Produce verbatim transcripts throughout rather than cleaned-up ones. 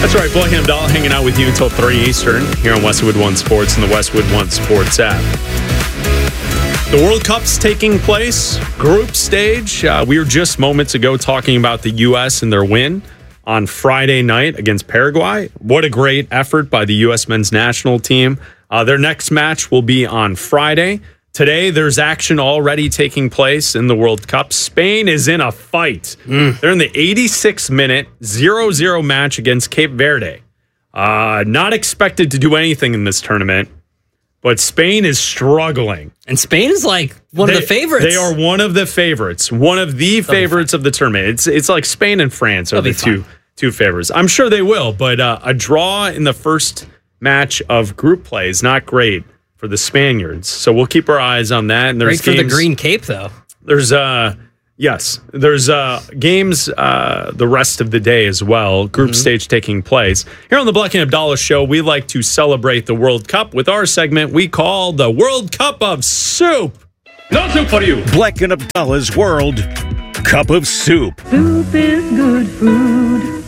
That's right, Blake and Abdallah hanging out with you until three Eastern here on Westwood One Sports and the Westwood One Sports app. The World Cup's taking place, group stage. Uh, we were just moments ago talking about the U S and their win on Friday night against Paraguay. What a great effort by the U S men's national team. Uh, their next match will be on Friday. Today, there's action already taking place in the World Cup. Spain is in a fight. Mm. They're in the eighty-sixth minute, zero zero match against Cape Verde. Uh, not expected to do anything in this tournament, but Spain is struggling. And Spain is like one they, of the favorites. They are one of the favorites. One of the They'll favorites of the tournament. It's it's like Spain and France are They'll the two, two favorites. I'm sure they will, but uh, a draw in the first match of group play is not great for the Spaniards. So we'll keep our eyes on that. And there's Great for games, the Green Cape, though. There's, uh, yes, there's uh, games uh, the rest of the day as well. Group mm-hmm. stage taking place. Here on the Blake and Abdallah Show, we like to celebrate the World Cup with our segment we call the World Cup of Soup. No soup for you. Blake and Abdallah's World Cup of Soup. Soup is good food.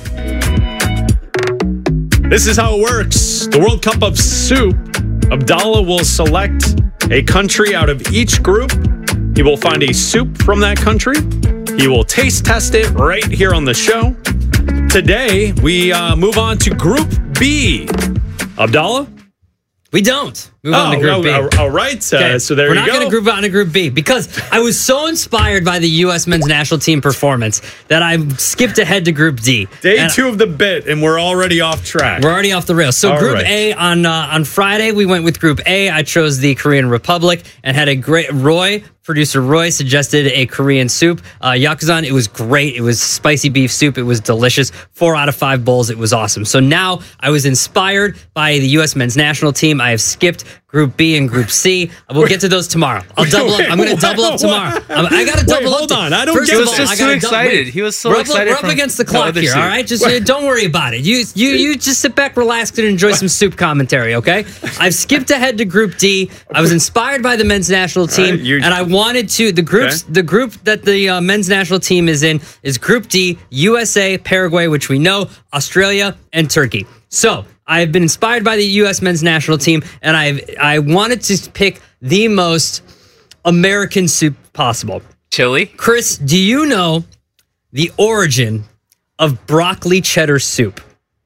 This is how it works. The World Cup of Soup. Abdallah will select a country out of each group. He will find a soup from that country. He will taste test it right here on the show. Today, we uh, move on to Group B. Abdallah? We don't. Move oh, on to Group oh, B. All right. Uh, okay. So there We're you go. go. We're not going to group on to Group B because I was so inspired by the U S men's national team performance that I skipped ahead to Group D. Day and two of the bit, and we're already off track. We're already off the rails. So all Group right. A on uh, on Friday, we went with Group A. I chose the Korean Republic and had a great Roy. Producer Roy suggested a Korean soup. Uh, Yakuzan, it was great. It was spicy beef soup. It was delicious. Four out of five bowls. It was awesome. So now I was inspired by the U S men's national team. I have skipped Group B and Group C. We'll get to those tomorrow. I'll double up. I'm going to double up tomorrow. I'm, I got to double Wait, up. hold on. I don't First get of it. all, He was just I too excited. Wait, He was so rub, excited. Rub from against the the clock other here, soup. all right? Just uh, don't worry about it. You you you just sit back, relax, and enjoy some soup commentary, okay? I've skipped ahead to Group D. I was inspired by the men's national team, right, and I wanted to the groups. Okay. The group that the uh, men's national team is in is Group D: U S A, Paraguay, which we know, Australia, and Turkey. So I've been inspired by the U S men's national team, and I I wanted to pick the most American soup possible. Chili? Chris, do you know the origin of broccoli cheddar soup?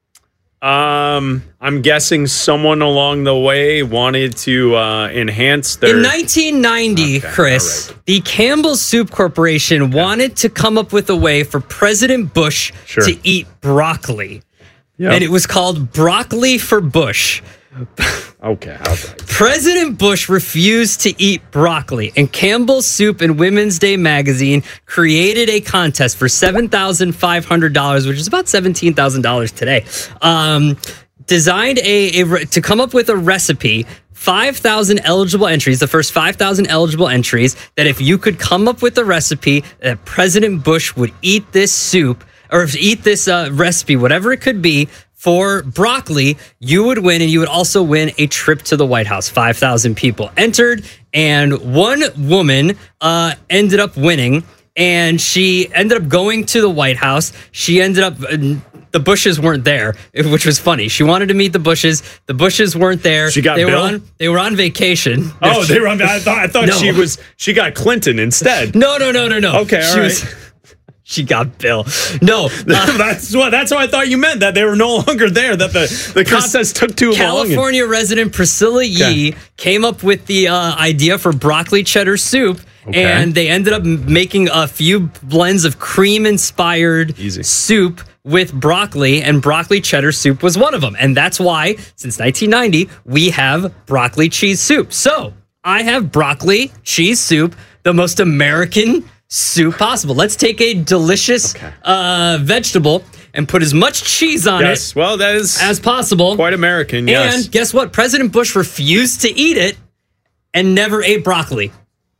Um, I'm guessing someone along the way wanted to uh, enhance their... In nineteen ninety, Okay, Chris, all right. the Campbell Soup Corporation wanted to come up with a way for President Bush Sure. to eat broccoli. Yep. And it was called Broccoli for Bush. Okay, all right. President Bush refused to eat broccoli, and Campbell's Soup and Women's Day magazine created a contest for seven thousand five hundred dollars, which is about seventeen thousand dollars today. Um, designed a, a to come up with a recipe. five thousand eligible entries, the first five thousand eligible entries, that if you could come up with a recipe that President Bush would eat this soup, or eat this uh, recipe, whatever it could be, for broccoli, you would win, and you would also win a trip to the White House. five thousand people entered, and one woman uh, ended up winning, and she ended up going to the White House. She ended up... Uh, the Bushes weren't there, which was funny. She wanted to meet the Bushes. The Bushes weren't there. She got they Bill? were on. They were on vacation. Oh, they were on... I thought, I thought No. she was... She got Clinton instead. No, no, no, no, no. Okay, all she right. Was, she got Bill. No, uh, that's what. That's what I thought you meant. That they were no longer there. That the the contest took too long. California resident Priscilla Yee Okay. came up with the uh, idea for broccoli cheddar soup, Okay. and they ended up m- making a few blends of cream-inspired Easy. soup with broccoli, and broccoli cheddar soup was one of them. And that's why, since nineteen ninety, we have broccoli cheese soup. So I have broccoli cheese soup, the most American soup possible. Let's take a delicious Okay. uh, vegetable and put as much cheese on Yes. it Well, that is as possible. quite American. Yes. And guess what? President Bush refused to eat it and never ate broccoli.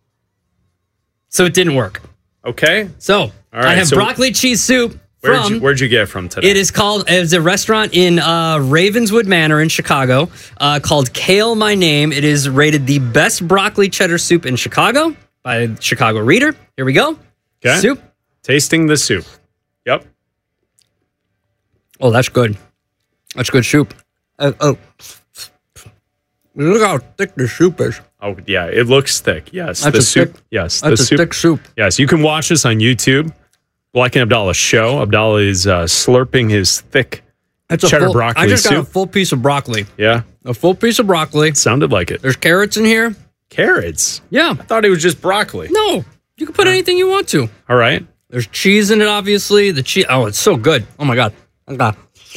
So it didn't work. Okay. So All right, I have so broccoli cheese soup Where'd from... you, where'd you get it from today? It is called, it's a restaurant in uh, Ravenswood Manor in Chicago uh, called Kale My Name. It is rated the best broccoli cheddar soup in Chicago by the Chicago Reader. Here we go. Okay. Soup. Tasting the soup. Yep. Oh, that's good. That's good soup. Uh, oh. Look how thick the soup is. Oh, yeah, it looks thick. Yes, That's the a soup. thick, yes, That's the a soup. thick soup. Yes, you can watch this on YouTube. Black and Abdallah show. Abdallah is uh, slurping his thick That's a cheddar full, broccoli I just got soup. a full piece of broccoli. Yeah, A full piece of broccoli. sounded like it. There's carrots in here. Carrots. Yeah. I thought it was just broccoli. No, you can put anything you want to. All right. There's cheese in it, obviously. The cheese. Oh, it's so good. Oh my god. Oh god.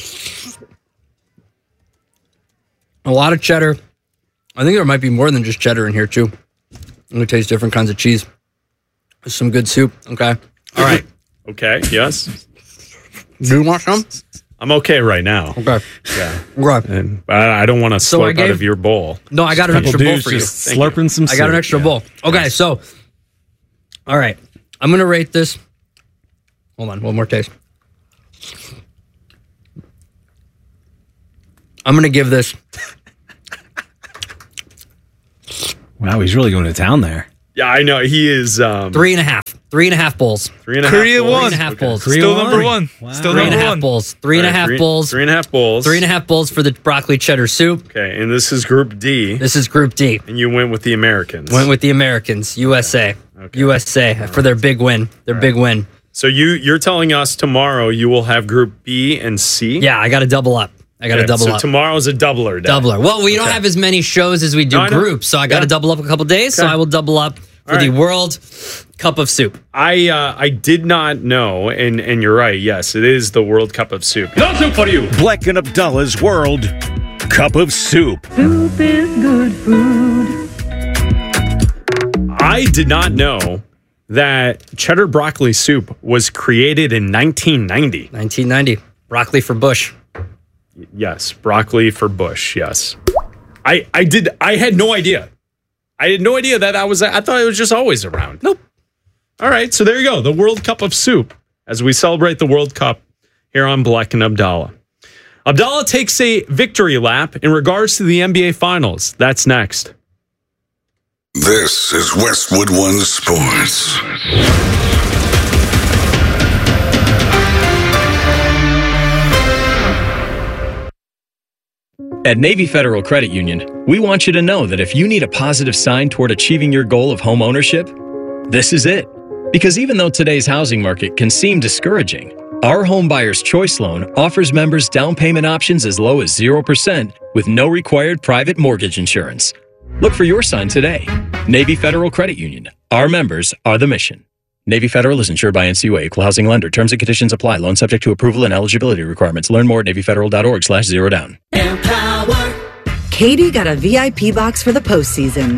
A lot of cheddar. I think there might be more than just cheddar in here too. I'm gonna taste different kinds of cheese. There's some good soup. Okay. All right. Okay. Yes. Do you want some? I'm okay right now. Okay. Yeah. Okay. And I I don't want to So I slurp out gave- of your bowl. No, I got an extra bowl Dude's for you. just Thank you. slurping some I got an soup. extra Yeah. bowl. Okay, so, all right. I'm going to rate this. Hold on, one more taste. I'm going to give this. Wow, he's really going to town there. Yeah, I know. He is um, Three and a half. Three and a half bowls. three and a half. Korea bowls. won. Three and a half Okay. bowls. Still Three number one. one. Wow. Still Three and number a half one. bowls. Three and a All right, half three- bowls. Three and a half bowls. Three and a half bowls for the broccoli cheddar soup. Okay, and this is Group D, This is Group D. and you went with the Americans. Went with the Americans, U S A. Okay. U S A for their big win. Their big win. So you you're telling us tomorrow you will have Group B and C. Yeah, I got to double up. I got to Okay, double so up. tomorrow's a doubler day. Doubler. Well, we don't Okay. have as many shows as we do No, I know. groups, so I got to Yeah. double up a couple days. So Okay. I will double up for All the right. World Cup of Soup. I uh, I did not know, and and you're right. Yes, it is the World Cup of Soup. No soup for you. Black and Abdallah's World Cup of Soup. Soup is good food. I did not know that cheddar broccoli soup was created in nineteen ninety. nineteen ninety. Broccoli for Bush. Yes, broccoli for Bush. Yes, I I did. I had no idea. I had no idea that that was. I thought it was just always around. Nope. All right, so there you go. The World Cup of Soup as we celebrate the World Cup here on Black and Abdallah. Abdallah takes a victory lap in regards to the N B A Finals. That's next. This is Westwood One Sports. At Navy Federal Credit Union, we want you to know that if you need a positive sign toward achieving your goal of home ownership, this is it. Because even though today's housing market can seem discouraging, our Home Buyer's Choice Loan offers members down payment options as low as zero percent with no required private mortgage insurance. Look for your sign today. Navy Federal Credit Union. Our members are the mission. Navy Federal is insured by N C U A, equal housing lender. Terms and conditions apply. Loan subject to approval and eligibility requirements. Learn more at NavyFederal.org slash zero down. Katie got a V I P box for the postseason.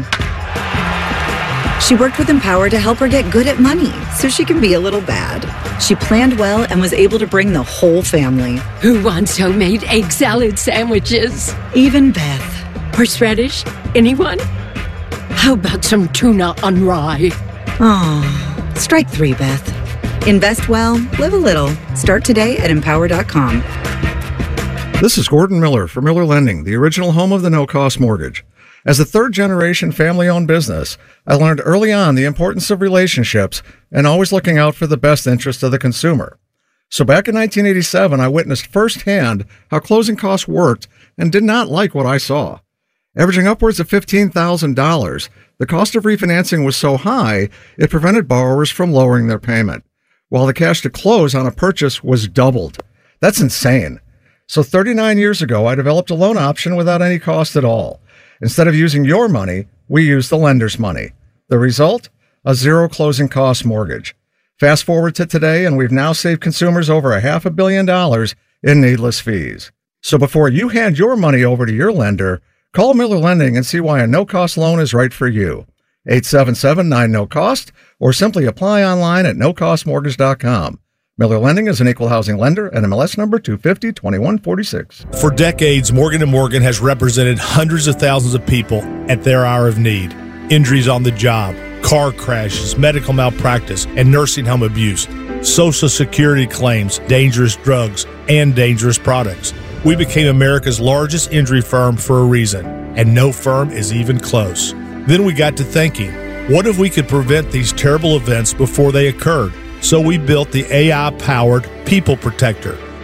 She worked with Empower to help her get good at money so she can be a little bad. She planned well and was able to bring the whole family. Who wants homemade egg salad sandwiches? Even Beth. Horseradish? Anyone? How about some tuna on rye? Oh, strike three, Beth. Invest well, live a little. Start today at empower dot com. This is Gordon Miller for Miller Lending, the original home of the no-cost mortgage. As a third-generation family-owned business, I learned early on the importance of relationships and always looking out for the best interest of the consumer. So back in nineteen eighty-seven, I witnessed firsthand how closing costs worked and did not like what I saw. Averaging upwards of fifteen thousand dollars, the cost of refinancing was so high, it prevented borrowers from lowering their payment, while the cash to close on a purchase was doubled. That's insane. So thirty-nine years ago, I developed a loan option without any cost at all. Instead of using your money, we used the lender's money. The result? A zero closing cost mortgage. Fast forward to today, and we've now saved consumers over a half a billion dollars in needless fees. So before you hand your money over to your lender, call Miller Lending and see why a no-cost loan is right for you. eight seven seven nine no cost or simply apply online at no cost mortgage dot com. Miller Lending is an equal housing lender and M L S number two five zero two one four six. For decades, Morgan and Morgan has represented hundreds of thousands of people at their hour of need. Injuries on the job, car crashes, medical malpractice, and nursing home abuse, Social Security claims, dangerous drugs, and dangerous products. We became America's largest injury firm for a reason, and no firm is even close. Then we got to thinking, what if we could prevent these terrible events before they occurred? So we built the A I-powered People Protector.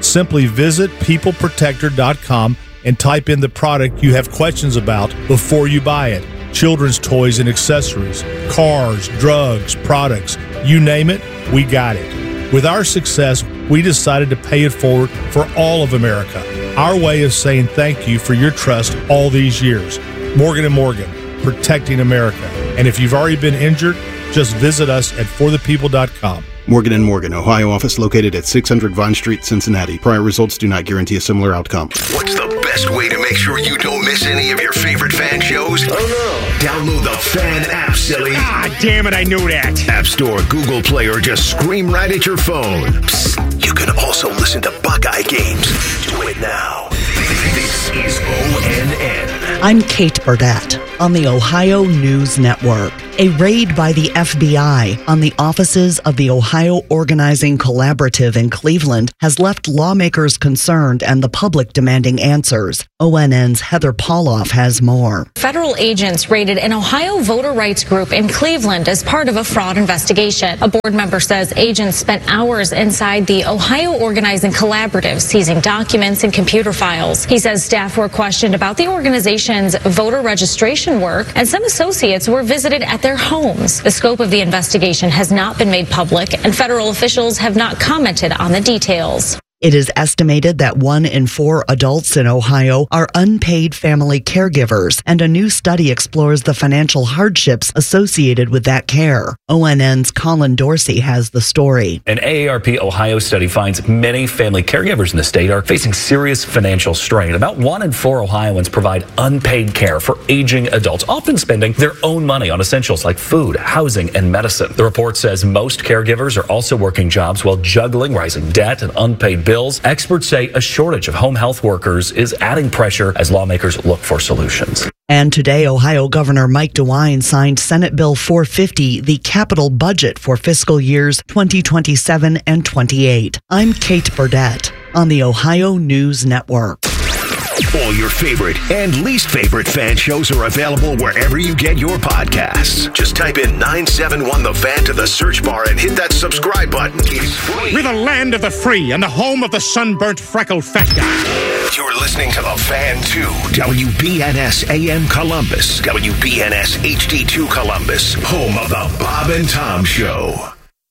Simply visit people protector dot com and type in the product you have questions about before you buy it. Children's toys and accessories, cars, drugs, products, you name it, we got it. With our success, we decided to pay it forward for all of America. Our way of saying thank you for your trust all these years. Morgan and Morgan, protecting America. And if you've already been injured, just visit us at for the people dot com. Morgan and Morgan, Ohio office located at six hundred Vine Street, Cincinnati. Prior results do not guarantee a similar outcome. What's the best way to make sure you don't miss any of your favorite fan shows? Oh no. Download the Fan app, silly. Ah, damn it, I knew that. App Store, Google Play, or just scream right at your phone. Psst, you can also listen to Buckeye games. Do it now. This is O N N. I'm Kate Burdett on the Ohio News Network. A raid by the F B I on the offices of the Ohio Organizing Collaborative in Cleveland has left lawmakers concerned and the public demanding answers. O N N's Heather Pauloff has more. Federal agents raided an Ohio voter rights group in Cleveland as part of a fraud investigation. A board member says agents spent hours inside the Ohio Organizing Collaborative, seizing documents and computer files. He says staff were questioned about the organization's voter registration work, and some associates were visited at their homes. The scope of the investigation has not been made public, and federal officials have not commented on the details. It is estimated that one in four adults in Ohio are unpaid family caregivers, and a new study explores the financial hardships associated with that care. O N N's Colin Dorsey has the story. An A A R P Ohio study finds many family caregivers in the state are facing serious financial strain. About one in four Ohioans provide unpaid care for aging adults, often spending their own money on essentials like food, housing, and medicine. The report says most caregivers are also working jobs while juggling rising debt and unpaid bills. Bills. Experts say a shortage of home health workers is adding pressure as lawmakers look for solutions. And today, Ohio Governor Mike DeWine signed Senate Bill four fifty, the capital budget for fiscal years twenty twenty-seven and twenty-eight. I'm Kate Burdett on the Ohio News Network. All your favorite and least favorite fan shows are available wherever you get your podcasts. Just type in nine seven one The Fan to the search bar and hit that subscribe button. It's free. We're the land of the free and the home of the sunburnt, freckled fat guy. You're listening to The Fan two, W B N S A M Columbus, W B N S H D two Columbus, home of the Bob and Tom Show.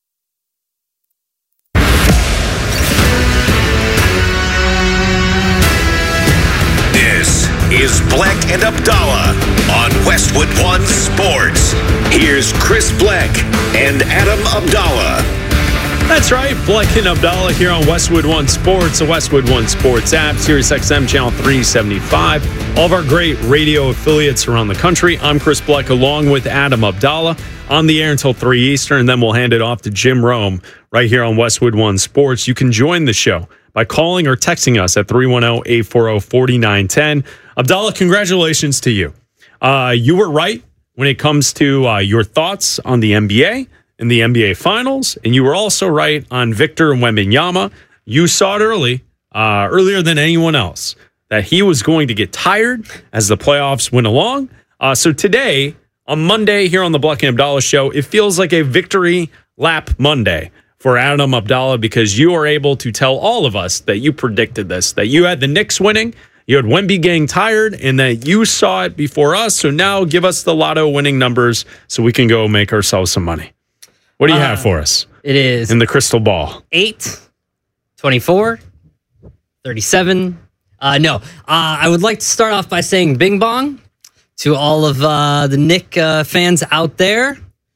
This is Bleck and Abdallah on Westwood One Sports. Here's Chris Bleck and Adam Abdallah. That's right, Bleck and Abdallah here on Westwood One Sports, the Westwood One Sports app, Sirius X M channel three seventy-five. All of our great radio affiliates around the country. I'm Chris Bleck along with Adam Abdallah on the air until three Eastern, and then we'll hand it off to Jim Rome right here on Westwood One Sports. You can join the show by calling or texting us at three one zero, eight four zero, four nine one zero. Abdallah, congratulations to you. Uh, you were right when it comes to uh, your thoughts on the N B A and the N B A Finals, and you were also right on Victor Wembanyama. You saw it early, uh, earlier than anyone else, that he was going to get tired as the playoffs went along. Uh, so today, on Monday here on the Bleck and Abdallah Show, it feels like a victory lap Monday for Adam Abdallah, because you are able to tell all of us that you predicted this, that you had the Knicks winning, you had Wemby getting tired, and that you saw it before us. So now give us the lotto winning numbers so we can go make ourselves some money. What do you uh, have for us? It is in the crystal ball. eight, twenty-four, thirty-seven. Uh, no, uh, I would like to start off by saying bing bong to all of uh, the Knick uh, fans out there.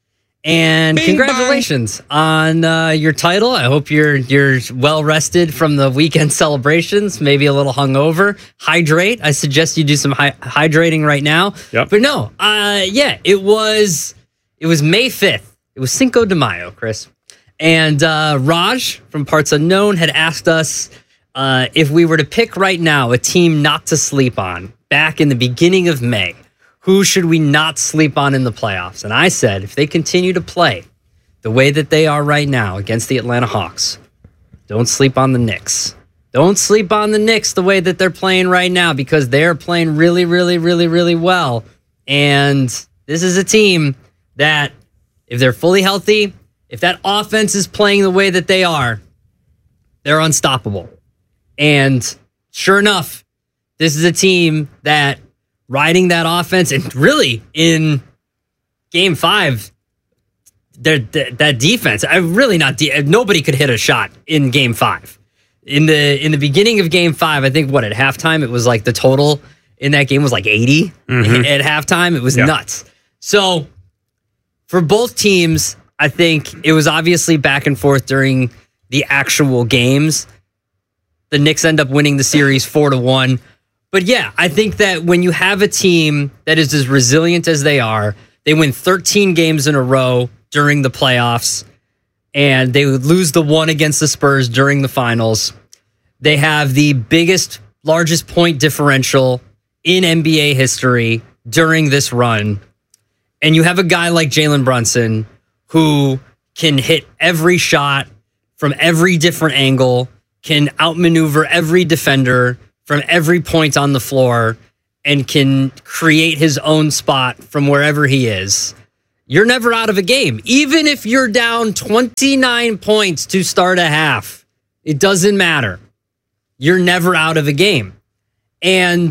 And Bing congratulations bang. on uh, your title. I hope you're you're well rested from the weekend celebrations, maybe a little hungover. Hydrate. I suggest you do some hy- hydrating right now. Yep. But no, uh, yeah, it was it was May fifth. It was Cinco de Mayo, Chris. And uh, Raj from Parts Unknown had asked us uh, if we were to pick right now a team not to sleep on back in the beginning of May. Who should we not sleep on in the playoffs? And I said, if they continue to play the way that they are right now against the Atlanta Hawks, don't sleep on the Knicks. Don't sleep on the Knicks the way that they're playing right now, because they're playing really, really, really, really well. And this is a team that, if they're fully healthy, if that offense is playing the way that they are, they're unstoppable. And sure enough, this is a team that riding that offense, and really in game five, that that defense, I really not de- nobody could hit a shot in game five. In the in the beginning of game five, I think what at halftime it was like the total in that game was like eighty. Mm-hmm. At halftime, it was yeah. nuts. So for both teams, I think it was obviously back and forth during the actual games. The Knicks end up winning the series four to one. But yeah, I think that when you have a team that is as resilient as they are, they win thirteen games in a row during the playoffs, and they would lose the one against the Spurs during the finals. They have the biggest, largest point differential in N B A history during this run. And you have a guy like Jalen Brunson who can hit every shot from every different angle, can outmaneuver every defender from every point on the floor, and can create his own spot from wherever he is. You're never out of a game. Even if you're down twenty-nine points to start a half, it doesn't matter. You're never out of a game. And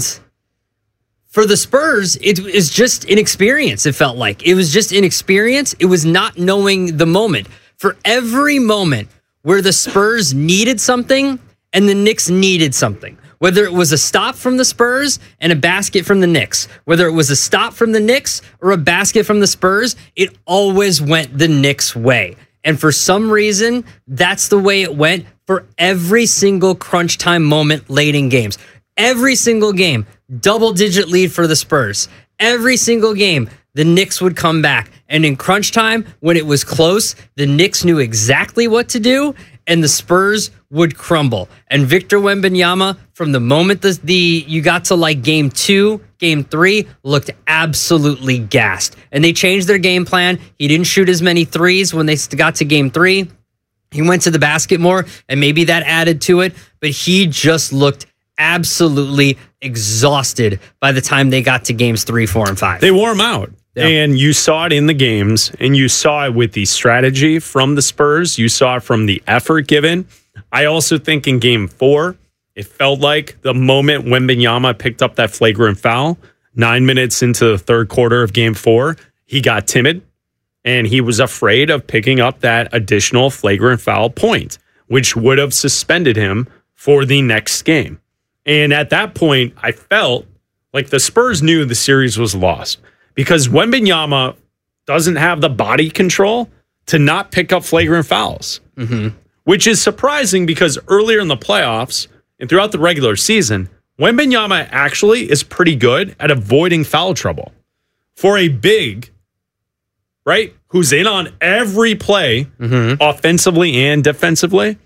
for the Spurs, it is just inexperience, it felt like. It was just inexperience. It was not knowing the moment. For every moment where the Spurs needed something and the Knicks needed something, whether it was a stop from the Spurs and a basket from the Knicks, whether it was a stop from the Knicks or a basket from the Spurs, it always went the Knicks' way. And for some reason, that's the way it went for every single crunch time moment late in games. Every single game, double-digit lead for the Spurs. Every single game, the Knicks would come back. And in crunch time, when it was close, the Knicks knew exactly what to do, and the Spurs would crumble. And Victor Wembanyama, from the moment the, the you got to like game two, game three, looked absolutely gassed. And they changed their game plan. He didn't shoot as many threes when they got to game three. He went to the basket more, and maybe that added to it. But he just looked absolutely exhausted by the time they got to games three, four, and five. They wore him out. Yeah. And you saw it in the games, and you saw it with the strategy from the Spurs. You saw it from the effort given. I also think in game four, it felt like the moment Wembanyama picked up that flagrant foul, nine minutes into the third quarter of game four, he got timid, and he was afraid of picking up that additional flagrant foul point, which would have suspended him for the next game. And at that point, I felt like the Spurs knew the series was lost, because Wembanyama doesn't have the body control to not pick up flagrant fouls, mm-hmm. which is surprising because earlier in the playoffs and throughout the regular season, Wembanyama actually is pretty good at avoiding foul trouble. For a big, right, who's in on every play, mm-hmm. offensively and defensively,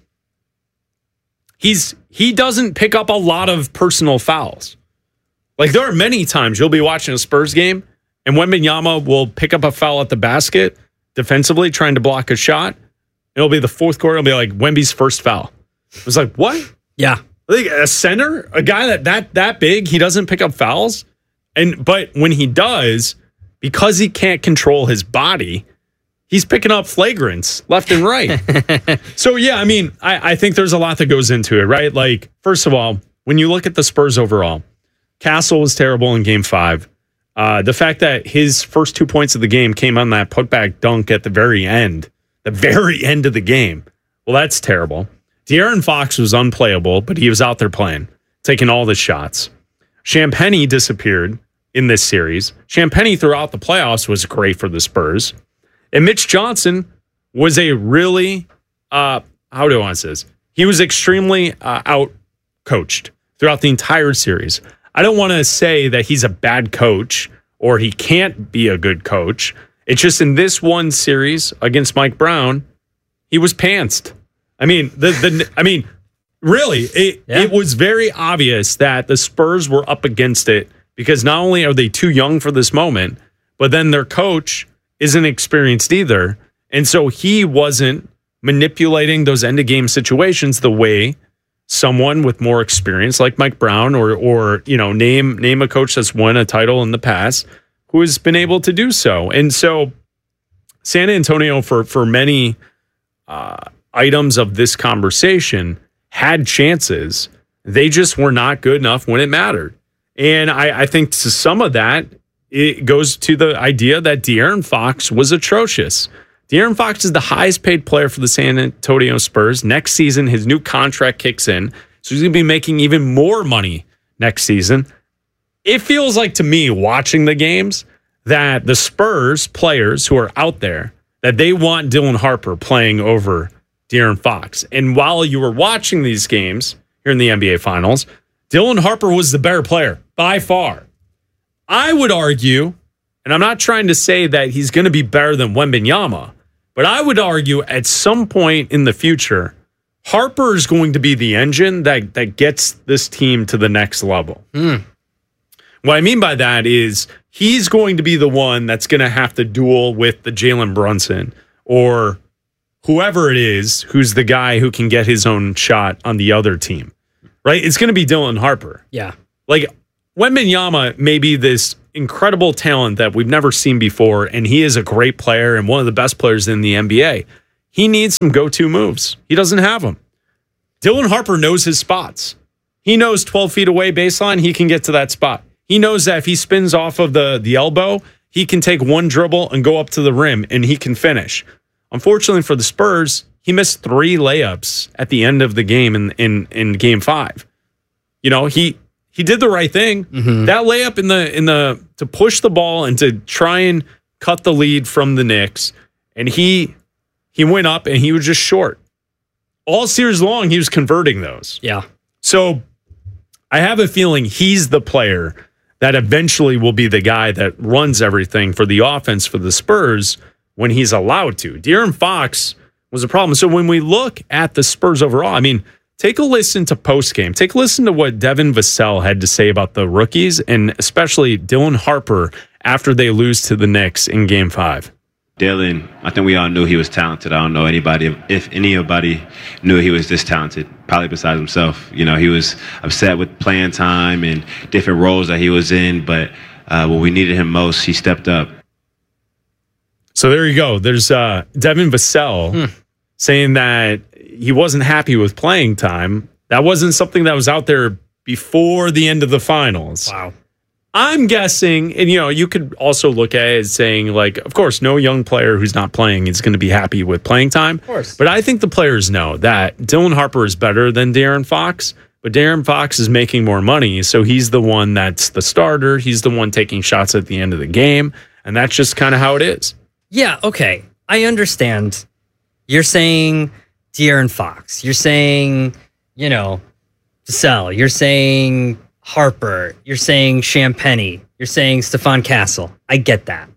he's he doesn't pick up a lot of personal fouls. Like, there are many times you'll be watching a Spurs game, and Wembanyama will pick up a foul at the basket defensively, trying to block a shot. It'll be the fourth quarter. It'll be like Wemby's first foul. It was like, what? Yeah. Like a center, a guy that that that big, he doesn't pick up fouls. And but when he does, because he can't control his body, he's picking up flagrants left and right. So, yeah, I mean, I, I think there's a lot that goes into it, right? Like, first of all, when you look at the Spurs overall, Castle was terrible in game five. Uh, the fact that his first two points of the game came on that putback dunk at the very end, the very end of the game. Well, that's terrible. De'Aaron Fox was unplayable, but he was out there playing, taking all the shots. Champagnie disappeared in this series. Champagnie throughout the playoffs was great for the Spurs. And Mitch Johnson was a really, uh, how do I want to say this? He was extremely uh, out-coached throughout the entire series. I don't want to say that he's a bad coach or he can't be a good coach. It's just in this one series against Mike Brown, he was pantsed. I mean, the the I mean, really, it, yeah. it was very obvious that the Spurs were up against it because not only are they too young for this moment, but then their coach isn't experienced either. And so he wasn't manipulating those end-of-game situations the way someone with more experience like Mike Brown or, or you know, name name a coach that's won a title in the past who has been able to do so. And so San Antonio, for, for many uh, items of this conversation, had chances, they just were not good enough when it mattered. And I, I think to some of that, it goes to the idea that De'Aaron Fox was atrocious. De'Aaron Fox is the highest paid player for the San Antonio Spurs. Next season, his new contract kicks in, so he's going to be making even more money next season. It feels like to me, watching the games, that the Spurs players who are out there, that they want Dylan Harper playing over De'Aaron Fox. And while you were watching these games here in the N B A Finals, Dylan Harper was the better player by far. I would argue, and I'm not trying to say that he's going to be better than Wembanyama, but I would argue at some point in the future, Harper is going to be the engine that, that gets this team to the next level. Mm. What I mean by that is he's going to be the one that's going to have to duel with the Jalen Brunson or whoever it is who's the guy who can get his own shot on the other team, right? It's going to be Dylan Harper. Yeah. Like, Wembanyama may be this incredible talent that we've never seen before, and he is a great player and one of the best players in the N B A. He needs some go-to moves. He doesn't have them. Dylan Harper knows his spots. He knows twelve feet away baseline, he can get to that spot. He knows that if he spins off of the, the elbow, he can take one dribble and go up to the rim, and he can finish. Unfortunately for the Spurs, he missed three layups at the end of the game in in, in game five. You know, he he did the right thing. Mm-hmm. That layup in the in the to push the ball and to try and cut the lead from the Knicks, and he he went up and he was just short. All series long, he was converting those. Yeah. So I have a feeling he's the player that eventually will be the guy that runs everything for the offense for the Spurs when he's allowed to. De'Aaron Fox was a problem. So when we look at the Spurs overall, I mean, take a listen to postgame. Take a listen to what Devin Vassell had to say about the rookies, and especially Dylan Harper after they lose to the Knicks in game five. Dylan, I think we all knew he was talented. I don't know anybody, if anybody knew he was this talented, probably besides himself. You know, he was upset with playing time and different roles that he was in, but uh, when we needed him most, he stepped up. So there you go. There's uh, Devin Vassell hmm. saying that he wasn't happy with playing time. That wasn't something that was out there before the end of the finals. Wow. I'm guessing, and you know, you could also look at it as saying, like, of course, no young player who's not playing is going to be happy with playing time. Of course. But I think the players know that Dylan Harper is better than De'Aaron Fox, but De'Aaron Fox is making more money, so he's the one that's the starter. He's the one taking shots at the end of the game, and that's just kind of how it is. Yeah, okay. I understand. You're saying De'Aaron Fox. You're saying, you know, Vassell. You're saying Harper. You're saying Champagnie. You're saying Stephon Castle. I get that.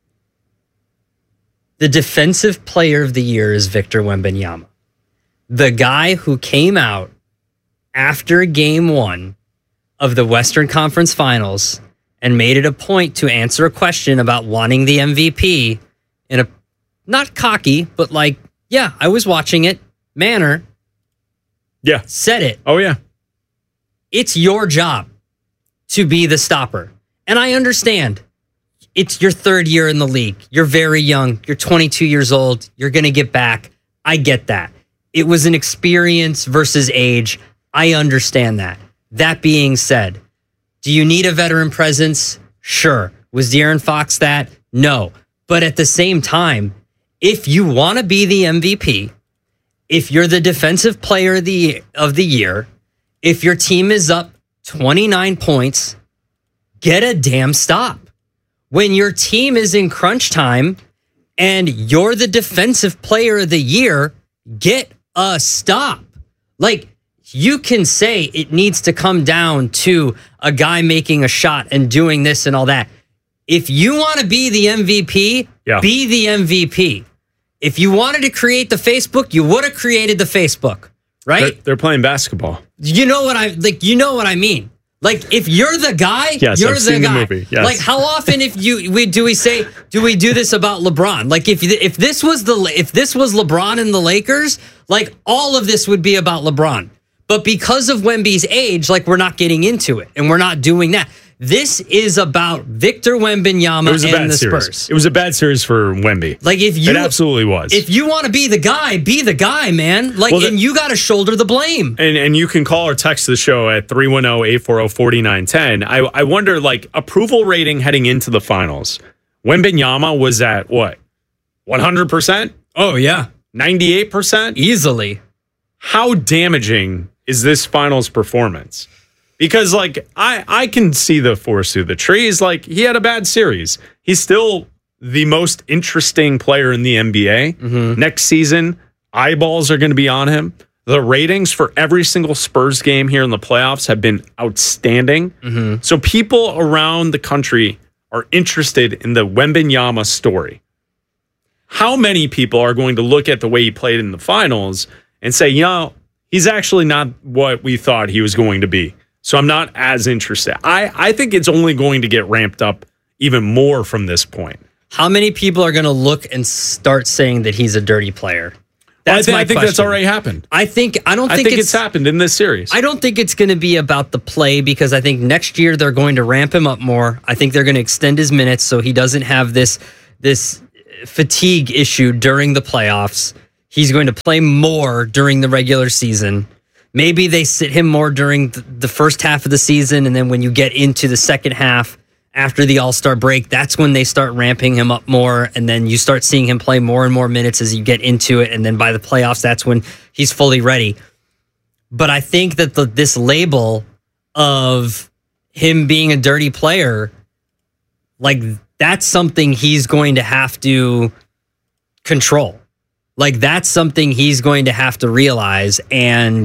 The defensive player of the year is Victor Wembanyama. The guy who came out after game one of the Western Conference Finals and made it a point to answer a question about wanting the M V P in a not cocky, but like, yeah, I was watching it manner. Yeah. Said it. Oh, yeah. It's your job to be the stopper. And I understand. It's your third year in the league. You're very young. You're twenty-two years old. You're going to get back. I get that. It was an experience versus age. I understand that. That being said, do you need a veteran presence? Sure. Was De'Aaron Fox that? No. But at the same time, if you want to be the M V P, if you're the defensive player of the, of the year, if your team is up twenty-nine points, get a damn stop. When your team is in crunch time and you're the defensive player of the year, get a stop. Like, you can say it needs to come down to a guy making a shot and doing this and all that. If you want to be the M V P, yeah. be the M V P. If you wanted to create the Facebook, you would have created the Facebook, right? They're, they're playing basketball. You know what I like? You know what I mean? Like, if you're the guy, yes, you're I've the seen guy. The movie. Yes. Like, how often if you we do we say do we do this about LeBron? Like, if if this was the if this was LeBron and the Lakers, like all of this would be about LeBron. But because of Wemby's age, like we're not getting into it and we're not doing that. This is about Victor Wembanyama It was a and bad the series. Spurs. It was a bad series for Wemby. Like if you, it absolutely was. If you want to be the guy, be the guy, man. Like, Well, the- and you got to shoulder the blame. And and you can call or text the show at three one zero, eight four zero, four nine one zero. I, I wonder, like, approval rating heading into the finals. Wembanyama was at, what, one hundred percent? Oh, yeah. ninety-eight percent? Easily. How damaging is this finals performance? Because, like, I, I can see the forest through the trees. Like, he had a bad series. He's still the most interesting player in the N B A. Mm-hmm. Next season, eyeballs are going to be on him. The ratings for every single Spurs game here in the playoffs have been outstanding. Mm-hmm. So people around the country are interested in the Wembanyama story. How many people are going to look at the way he played in the finals and say, you know, he's actually not what we thought he was going to be. So I'm not as interested. I, I think it's only going to get ramped up even more from this point. How many people are going to look and start saying that he's a dirty player? Well, I, That's think, my I think that's question. already happened. I think I don't I think, think it's, it's happened in this series. I don't think it's going to be about the play because I think next year they're going to ramp him up more. I think they're going to extend his minutes so he doesn't have this this fatigue issue during the playoffs. He's going to play more during the regular season. Maybe they sit him more during the first half of the season, and then when you get into the second half after the All-Star break, that's when they start ramping him up more, and then you start seeing him play more and more minutes as you get into it, and then by the playoffs, that's when he's fully ready. But I think that the, this label of him being a dirty player, like, that's something he's going to have to control. Like, that's something he's going to have to realize and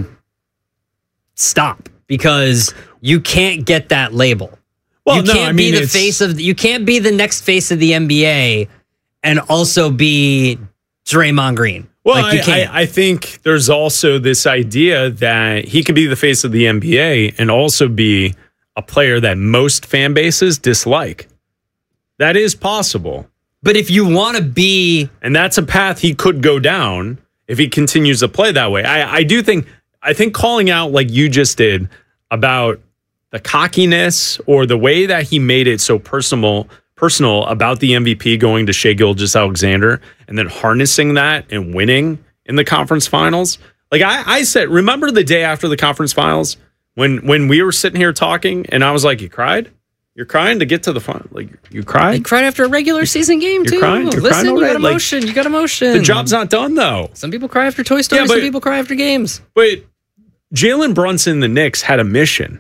stop, because you can't get that label. Well, you no, can't I mean, be the it's- face of you can't be the next face of the N B A and also be Draymond Green. Well, like, you I, can't. I, I think there's also this idea that he could be the face of the N B A and also be a player that most fan bases dislike. That is possible. But if you want to be... And that's a path he could go down if he continues to play that way. I, I do think... I think calling out like you just did about the cockiness or the way that he made it so personal personal about the M V P going to Shai Gilgeous-Alexander and then harnessing that and winning in the conference finals. Like I, I said, remember the day after the conference finals when when we were sitting here talking and I was like, you cried? You're crying to get to the final? Like, you cried? They cried after a regular season game, You're too. crying? You're Listen, crying you got already? Like, emotion. you got emotion. The job's not done, though. Some people cry after Toy Story. Yeah, but- some people cry after games. But Jalen Brunson and the Knicks had a mission.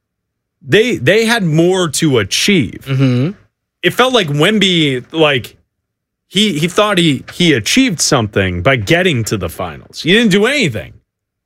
They they had more to achieve. Mm-hmm. It felt like Wemby, like he he thought he he achieved something by getting to the finals. He didn't do anything.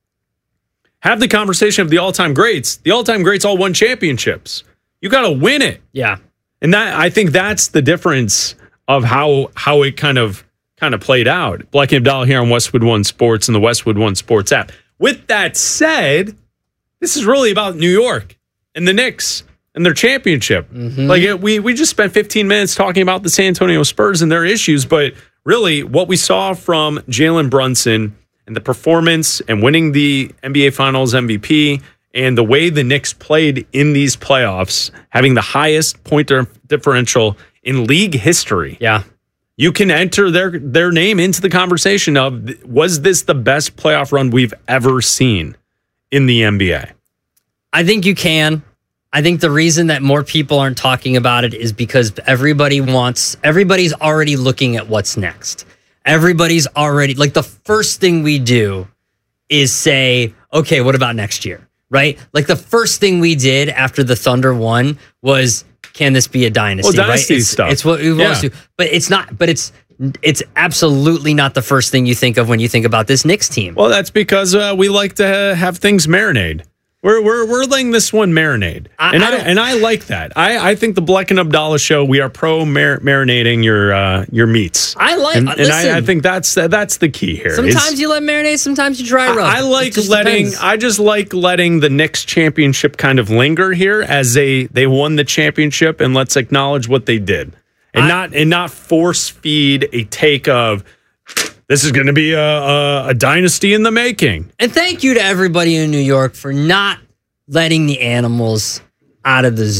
Have the conversation of the all-time greats. The all-time greats all won championships. You got to win it. Yeah. And that I think that's the difference of how how it kind of kind of played out. Black and Abdallah here on Westwood One Sports and the Westwood One Sports app. With that said, this is really about New York and the Knicks and their championship. Mm-hmm. Like it, we we just spent fifteen minutes talking about the San Antonio Spurs and their issues, but really what we saw from Jalen Brunson and the performance and winning the N B A Finals M V P and the way the Knicks played in these playoffs, having the highest point differential in league history. Yeah. You can enter their their name into the conversation of, was this the best playoff run we've ever seen in the N B A? I think you can. I think the reason that more people aren't talking about it is because everybody wants, everybody's already looking at what's next. Everybody's already, like, the first thing we do is say, okay, what about next year? Right? Like, the first thing we did after the Thunder won was, can this be a dynasty? Well, dynasty right? It's, stuff. It's what we want Yeah. to, but it's not. But it's it's absolutely not the first thing you think of when you think about this Knicks team. Well, that's because uh, we like to uh, have things marinate. We're we're we're letting this one marinate, I- and I I, don't- and I like that. I, I think the Black and Abdallah show. We are pro mar- marinating your uh, your meats. I like. and, listen, and I, I think that's that's the key here. sometimes is- you let marinate, sometimes you dry rub. I, I It like just letting. depends. I just like letting the Knicks championship kind of linger here as they they won the championship, and let's acknowledge what they did, and I- not and not force feed a take of this is going to be a, a a dynasty in the making. And thank you to everybody in New York for not letting the animals out of the zoo.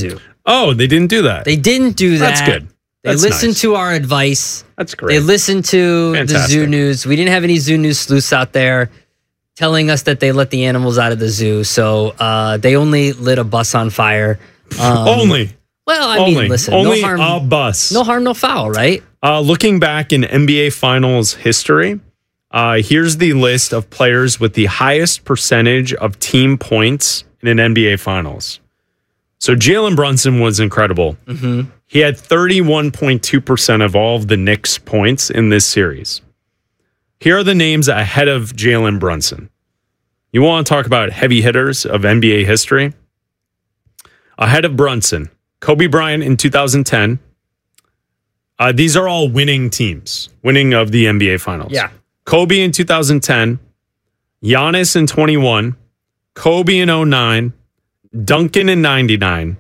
Oh, they didn't do that. They didn't do that. That's good. They That's listened nice. to our advice. That's great. They listened to Fantastic. the zoo news. We didn't have any zoo news sleuths out there telling us that they let the animals out of the zoo. So uh, they only lit a bus on fire. Um, only. Well, I only. mean, listen. Only no harm, a bus. No harm, no foul, right? Uh, looking back in N B A Finals history, uh, here's the list of players with the highest percentage of team points in an N B A Finals. So Jalen Brunson was incredible. Mm-hmm. He had thirty-one point two percent of all of the Knicks' points in this series. Here are the names ahead of Jalen Brunson. You want to talk about heavy hitters of N B A history? Ahead of Brunson, Kobe Bryant in two thousand ten. Uh, these are all winning teams, winning of the N B A Finals. Yeah. Kobe in two thousand ten, Giannis in twenty-one, Kobe in oh nine, Duncan in ninety-nine,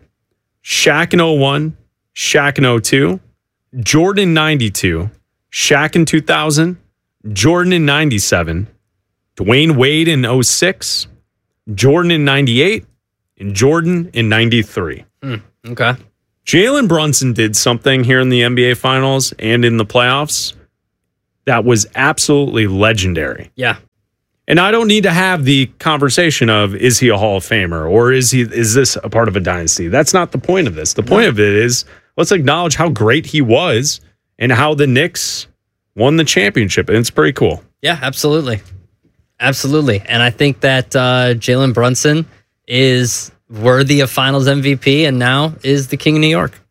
Shaq in oh one, Shaq in oh two, Jordan in ninety-two, Shaq in two thousand, Jordan in ninety-seven, Dwayne Wade in oh six, Jordan in ninety-eight, and Jordan in ninety-three. Mm, okay. Jalen Brunson did something here in the N B A Finals and in the playoffs that was absolutely legendary. Yeah. And I don't need to have the conversation of, is he a Hall of Famer or is he is this a part of a dynasty? That's not the point of this. The point no. of it is let's acknowledge how great he was and how the Knicks won the championship. And it's pretty cool. Yeah, absolutely. Absolutely. And I think that uh, Jalen Brunson is worthy of Finals M V P and now is the King of New York.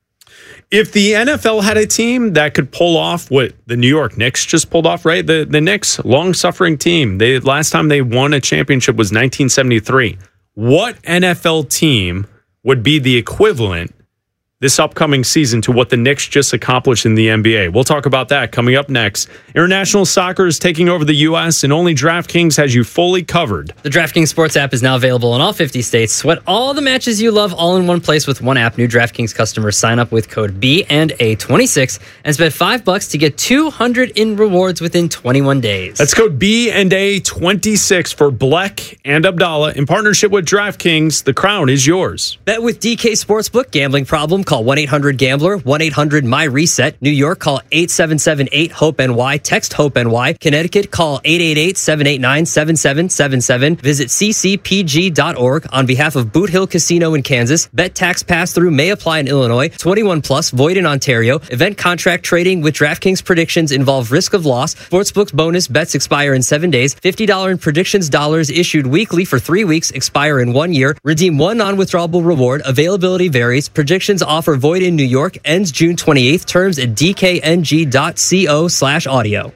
If the N F L had a team that could pull off what the New York Knicks just pulled off, right? The the Knicks, long-suffering team. They last time they won a championship was nineteen seventy-three. What N F L team would be the equivalent this upcoming season to what the Knicks just accomplished in the N B A? We'll talk about that coming up next. International soccer is taking over the U S and only DraftKings has you fully covered. The DraftKings Sports app is now available in all fifty states. Sweat all the matches you love all in one place with one app. New DraftKings customers sign up with code B and A twenty-six and spend five bucks to get two hundred in rewards within twenty-one days. That's code B and A twenty-six for Bleck and Abdallah in partnership with DraftKings. The crown is yours. Bet with D K Sportsbook. Gambling problem? Call one eight hundred gambler, one eight hundred my reset. New York, call eight seven seven eight hope N Y. Text HOPE-NY. Connecticut, call eight eight eight seven eight nine seven seven seven seven. Visit c c p g dot org on behalf of Boot Hill Casino in Kansas. Bet tax pass-through may apply in Illinois. twenty-one plus, void in Ontario. Event contract trading with DraftKings predictions involve risk of loss. Sportsbook's bonus bets expire in seven days. fifty dollars in predictions dollars issued weekly for three weeks, expire in one year. Redeem one non-withdrawable reward. Availability varies. Predictions offer void in New York. Ends June twenty-eighth. Terms at d k n g dot co slash audio.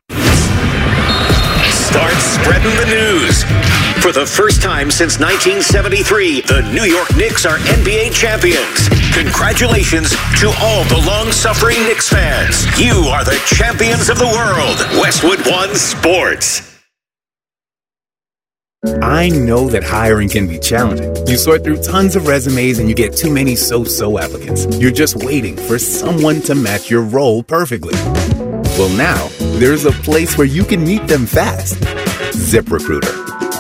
Start spreading the news. For the first time since nineteen seventy-three, the New York Knicks are N B A champions. Congratulations to all the long-suffering Knicks fans. You are the champions of the world. Westwood One Sports. I know that hiring can be challenging. You sort through tons of resumes and you get too many so-so applicants. You're just waiting for someone to match your role perfectly. Well, now, there's a place where you can meet them fast. ZipRecruiter.